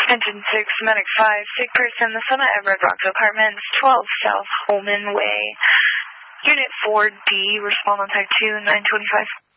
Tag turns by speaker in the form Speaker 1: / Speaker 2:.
Speaker 1: Engine 6, Medic 5, sick person, the Summit at Red Rocks Apartments, 12 South Holman Way. Unit 4D, respond on type 2, 925.